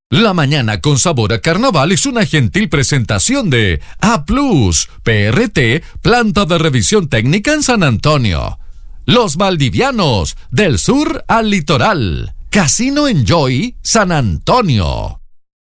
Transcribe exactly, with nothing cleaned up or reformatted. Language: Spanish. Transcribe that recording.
La mañana con sabor a carnaval es una gentil presentación de A Plus, P R T, planta de revisión técnica en San Antonio. Los Valdivianos, del sur al litoral. Casino Enjoy, San Antonio.